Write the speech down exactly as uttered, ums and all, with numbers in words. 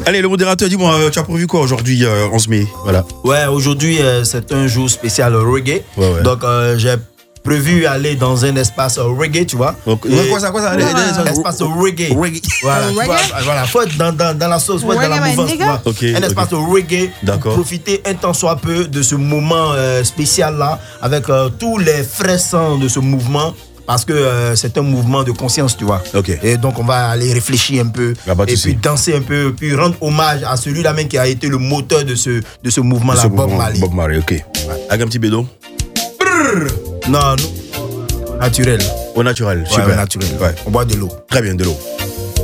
Allez, le modérateur, dis-moi, euh, tu as prévu quoi aujourd'hui, euh, onze mai? Voilà. Ouais, aujourd'hui, euh, c'est un jour spécial reggae. Ouais, ouais. Donc, euh, j'ai prévu aller dans un espace reggae, tu vois. Donc, Et- quoi ça, quoi ça? Allez, Ouais, allez, allez, un espace reggae. Reggae. Voilà, tu Reggae? vois, voilà, faut être dans, dans, dans la sauce, faut être dans la Reggae, mouvance, my tu vois. Ok, un espace reggae. D'accord. Pour profiter un temps soit peu de ce moment euh, spécial-là, avec euh, tous les frais sangs de ce mouvement. Parce que euh, c'est un mouvement de conscience, tu vois. Ok. Et donc, on va aller réfléchir un peu. Ah, pas de et souci. puis danser un peu. Puis rendre hommage à celui-là même qui a été le moteur de ce, de ce mouvement-là, Ce Bob mouvement, Marley. Bob Marley, ok. Avec un petit bédo. Non, non. Naturel. Au naturel, Ouais, super. ouais, naturel. Ouais. On boit de l'eau. Très bien, de l'eau.